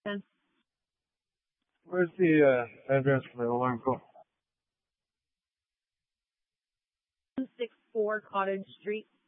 And Where's the address for the alarm call? 264 Cottage Street.